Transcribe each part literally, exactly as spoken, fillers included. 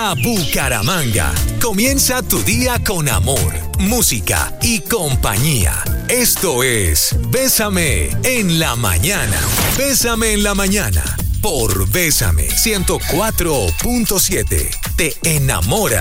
a Bucaramanga. Comienza tu día con amor, música y compañía. Esto es Bésame en la mañana. Bésame en la mañana por Bésame ciento cuatro punto siete. Te enamora.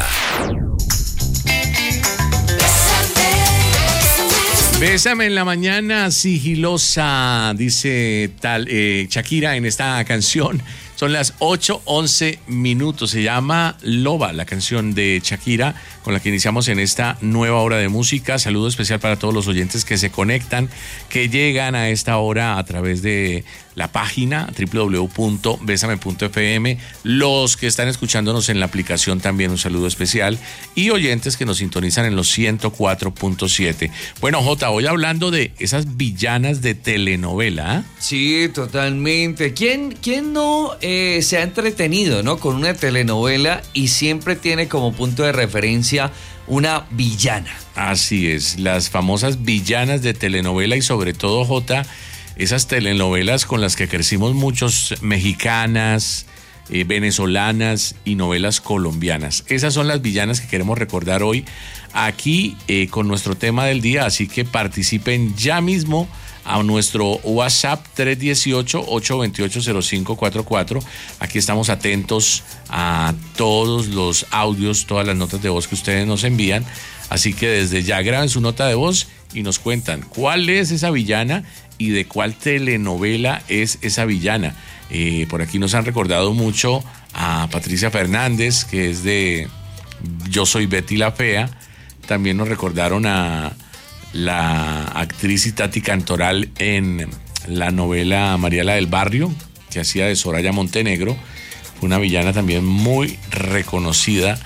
Bésame en la mañana, sigilosa, dice tal eh, Shakira en esta canción. Son las ocho once minutos. Se llama Loba, la canción de Shakira, con la que iniciamos en esta nueva hora de música. Saludo especial para todos los oyentes que se conectan, que llegan a esta hora a través de la página doble u doble u doble u punto besame punto efe eme. Los que están escuchándonos en la aplicación también un saludo especial. Y oyentes que nos sintonizan en los ciento cuatro punto siete. Bueno, Jota, hoy hablando de esas villanas de telenovela. ¿eh? Sí, totalmente. ¿Quién, quién no eh, se ha entretenido, ¿no? con una telenovela y siempre tiene como punto de referencia una villana? Así es, las famosas villanas de telenovela y sobre todo, Jota, esas telenovelas con las que crecimos muchos, mexicanas, eh, venezolanas y novelas colombianas. Esas son las villanas que queremos recordar hoy aquí eh, con nuestro tema del día, así que participen ya mismo a nuestro WhatsApp tres uno ocho, ocho dos ocho, cero cinco cuatro cuatro. Aquí estamos atentos a todos los audios, todas las notas de voz que ustedes nos envían, así que desde ya graben su nota de voz y nos cuentan cuál es esa villana y de cuál telenovela es esa villana. Eh, por aquí nos han recordado mucho a Patricia Fernández, que es de Yo Soy Betty la Fea. También nos recordaron a la actriz Itati Cantoral en la novela María la del Barrio, que hacía de Soraya Montenegro. Fue una villana también muy reconocida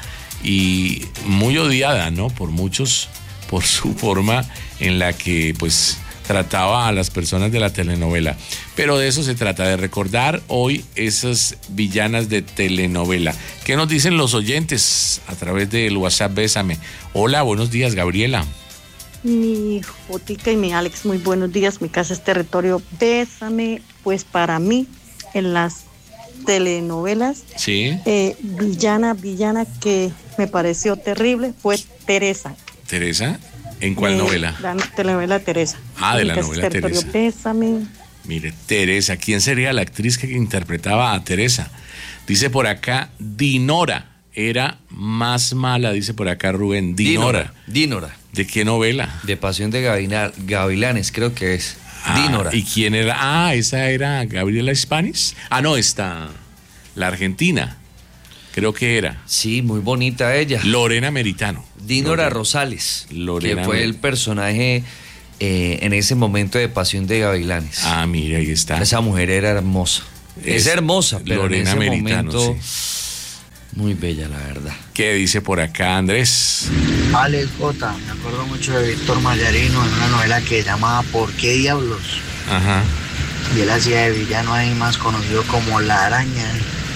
y muy odiada, ¿no? Por muchos, por su forma en la que, pues, trataba a las personas de la telenovela. Pero de eso se trata, de recordar hoy esas villanas de telenovela. ¿Qué nos dicen los oyentes a través del WhatsApp Bésame? Hola, buenos días, Gabriela. Mi Jotica y mi Alex, muy buenos días. Mi casa es territorio. Bésame, pues para mí, en las telenovelas, sí. eh, villana, villana que me pareció terrible fue Teresa. ¿Teresa? ¿En cuál eh, novela? La telenovela Teresa. Ah, de Mi la casa novela es territorio. Teresa. Bésame. Mire, Teresa, ¿quién sería la actriz que interpretaba a Teresa? Dice por acá, Dinora. Era más mala, dice por acá Rubén. Dinora. Dinora. Dinora. ¿De qué novela? De Pasión de Gavina, Gavilanes, creo que es. Ah, Dinora. ¿Y quién era? Ah, esa era Gabriela Spanis. Ah, no, esta, la argentina. Creo que era. Sí, muy bonita ella. Lorena Meritano. Dinora Lorena. Rosales. Lorena que fue el personaje eh, en ese momento de Pasión de Gavilanes. Ah, mire, ahí está. Esa mujer era hermosa. Es, es hermosa, pero Lorena en ese Meritano, momento sí. Muy bella, la verdad. ¿Qué dice por acá Andrés? Alex J, me acuerdo mucho de Víctor Mayarino en una novela que llamaba ¿Por qué diablos? Ajá. Y él hacía de villano ahí más conocido como La Araña.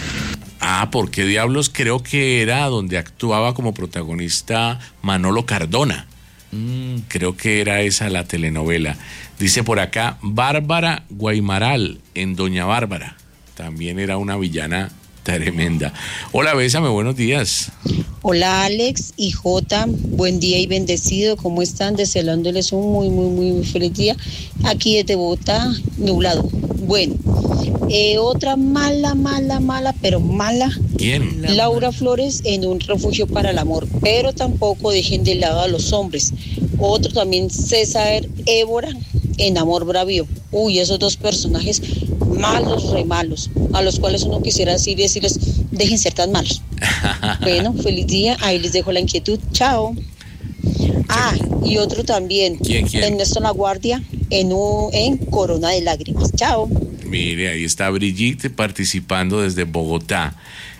Ah, ¿por qué diablos? Creo que era donde actuaba como protagonista Manolo Cardona. Mm, creo que era esa la telenovela. Dice por acá Bárbara Guaymaral en Doña Bárbara. También era una villana tremenda. Hola, Bésame, buenos días. Hola, Alex y Jota, buen día y bendecido. ¿Cómo están? Deseándoles un muy, muy, muy feliz día. Aquí desde Bogotá, nublado. Bueno, eh, otra mala, mala, mala, pero mala. ¿Quién? Laura Flores en Un refugio para el amor, pero tampoco dejen de lado a los hombres. Otro también, César Évora en Amor Bravío. Uy, esos dos personajes malos, re malos, a los cuales uno quisiera decir, decirles, dejen ser tan malos. Bueno, feliz día, ahí les dejo la inquietud, chao. Ah, y otro también, ¿Quién, quién? Ernesto Laguardia en, un, en Corona de Lágrimas, chao. Mire, ahí está Brigitte participando desde Bogotá.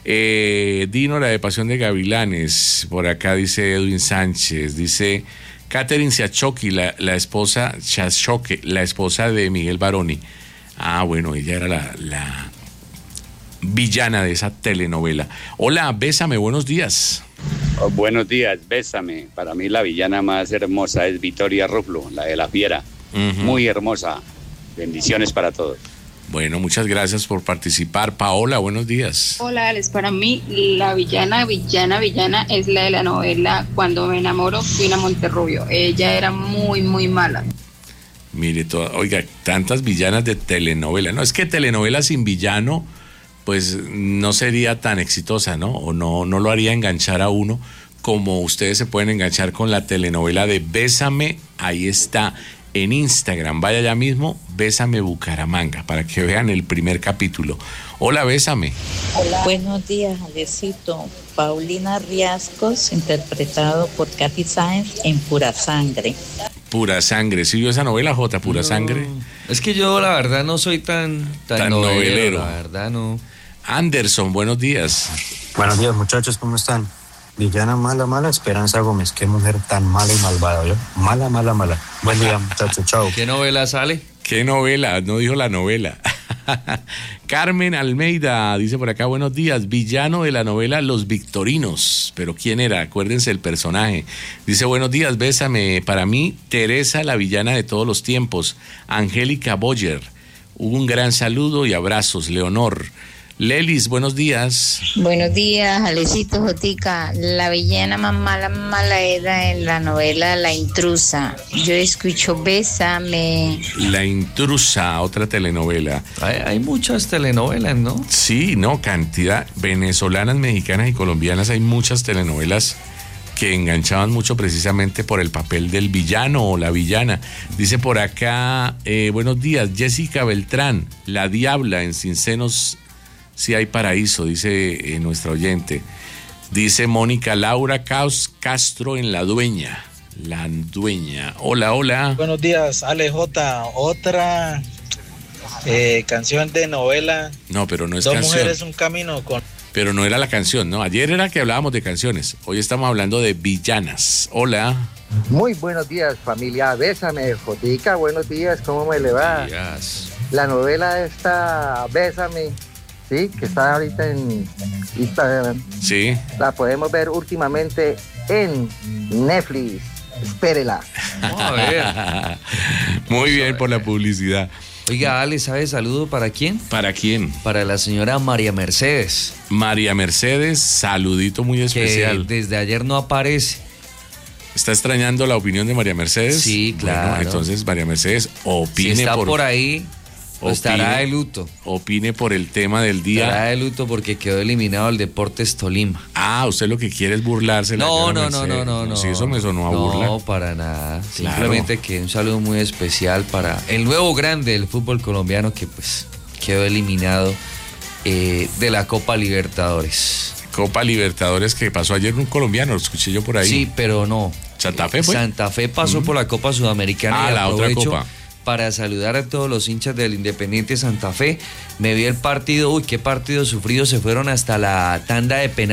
Eh, Dino, la de Pasión de Gavilanes, por acá dice Edwin Sánchez, dice Catherine Siachoque, la, la esposa, Siachoque, la esposa de Miguel Baroni. Ah, bueno, ella era la, la villana de esa telenovela. Hola, Bésame, buenos días. Oh, buenos días, Bésame. Para mí la villana más hermosa es Vittoria Ruflo, la de La Fiera. Uh-huh. Muy hermosa. Bendiciones para todos. Bueno, muchas gracias por participar. Paola, buenos días. Hola, Alex. Para mí, la villana, villana, villana es la de la novela Cuando me enamoro, Fina Monterrubio. Ella era muy, muy mala. Mire, toda, oiga, tantas villanas de telenovela. No, es que telenovela sin villano, pues no sería tan exitosa, ¿no? O no, no lo haría enganchar a uno como ustedes se pueden enganchar con la telenovela de Bésame. Ahí está en Instagram. Vaya ya mismo, Bésame Bucaramanga, para que vean el primer capítulo. Hola, Bésame. Hola. Buenos días, Alecito. Paulina Riascos, interpretado por Katy Sáenz en Pura Sangre. Pura Sangre. ¿Sí vio esa novela, Jota? Pura No, Sangre. Es que yo, la verdad, no soy tan, tan, Tan novelero, novelero. La verdad, no. Anderson, buenos días. Buenos días, muchachos, ¿cómo están? Villana mala, mala, Esperanza Gómez. Qué mujer tan mala y malvada, ¿yo? Mala, mala, mala. Buen día, muchachos, chao. ¿Qué novela sale? ¿Qué novela? No dijo la novela. Carmen Almeida dice por acá, buenos días, villano de la novela Los Victorinos. ¿Pero quién era? Acuérdense el personaje. Dice, buenos días, Bésame. Para mí, Teresa, la villana de todos los tiempos. Angélica Boyer. Un gran saludo y abrazos, Leonor. Lelis, buenos días. Buenos días, Alecito, Jotica. La villana más mala, mala era en la novela La Intrusa. Yo escucho Bésame. La Intrusa, otra telenovela. Hay, hay muchas telenovelas, ¿no? Sí, no, cantidad. Venezolanas, mexicanas y colombianas, hay muchas telenovelas que enganchaban mucho precisamente por el papel del villano o la villana. Dice por acá, eh, buenos días, Jessica Beltrán, la diabla en Sin Senos Si Hay Paraíso, dice eh, nuestra oyente. Dice Mónica Laura Caos Castro en La Dueña. La Dueña. Hola, hola. Buenos días, Ale J. Otra eh, canción de novela. No, pero no es Dos canción. mujeres, un camino con... Pero no era la canción, ¿no? Ayer era que hablábamos de canciones. Hoy estamos hablando de villanas. Hola. Muy buenos días, familia. Bésame, Jotica. Buenos días, ¿cómo me le va? Días. La novela esta, Bésame, sí, que está ahorita en Instagram. Sí. La podemos ver últimamente en Netflix. Espérela. Vamos a ver. Muy bien por la publicidad. Oiga, Ale, ¿sabe saludo para quién? ¿Para quién? Para la señora María Mercedes. María Mercedes, saludito muy especial. Que desde ayer no aparece. ¿Está extrañando la opinión de María Mercedes? Sí, claro. Bueno, entonces María Mercedes opine Si está por, por ahí, opine, estará de luto. Opine por el tema del día. Estará de luto porque quedó eliminado el Deportes Tolima. Ah, usted lo que quiere es burlarse. No, no, no, no, no, no. Si eso me sonó a burla. No, para nada. Claro. Simplemente que un saludo muy especial para el nuevo grande del fútbol colombiano que pues quedó eliminado eh, de la Copa Libertadores. Copa Libertadores que pasó ayer un colombiano, lo escuché yo por ahí. Sí, pero no. ¿Santa Fe fue? Santa Fe pasó mm. por la Copa Sudamericana. Ah, y la otra aprovecho copa. Para saludar a todos los hinchas del Independiente Santa Fe. Me vi el partido, uy, qué partido sufrido, se fueron hasta la tanda de penales.